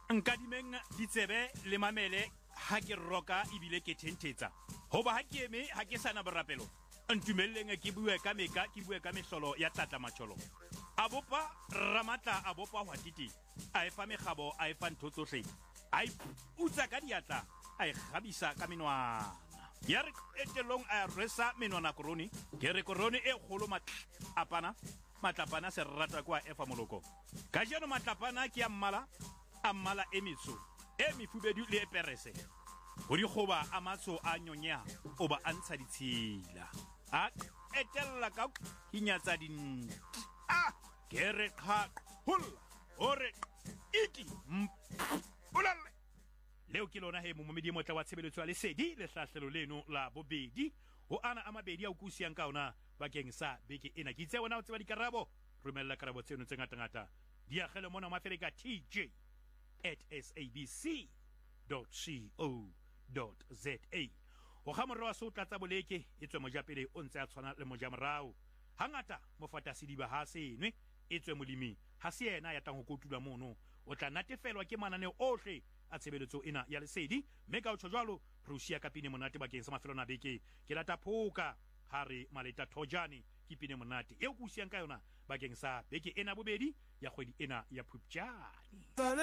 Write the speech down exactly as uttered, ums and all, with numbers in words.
Nkadimeng ditsebe le mamele ha ke roka ibile ke thentetsa hoba ha ke eme ha ke sana borapelo ntumelleng ke bue ka meka ke bue ka mehlolo ya tlatla matsholo a bopa Ramatla a bopa hwatiti a efa megabo a efa ntho tsohle a utsa ka diatla a e gabisa ka menwana ya re etelong a rwesa menwana koroni ke re koroni e kgolo matla apana matlapana se rata kwa efa moloko ka jeno matlapana ke a mmala a mmala e metso e mefubedu le e perese ho dikgoba a matso a nyonya o ba a ntsha ditshila a etella ka hinyatsa din a kere kha hul hore iki ulale leo ke lona he momedi motla wa tshebeletso ya lesedi le hlahlelo leno la bobedi ho ana a mabedi a ukusiang ka ona bakeng sa beke ena ke itse wena o tseba dikarabo romella karabo tseno tse ngata ngata di agele mona mafeleka T J at sabc dot co dot za o ga morwa so tlatsa boleke e tswe mojapele o ntse a tshwana le mojamorao hangata mofata sidiba ha senwe e tswe molimi ha se yena ya tang ho kotula mono o tla natefelwa ke mananeo ohle a tshebeletso ena ya lesedi mme ka o tshwalo Prusia ka pine monate bakeng sa mafelo na beke ke lata phoka hare maleta thojane ke pine monate e o kusiang ka yona bakeng sa beke ena bobedi ya kgwedi ena ya Phupjane.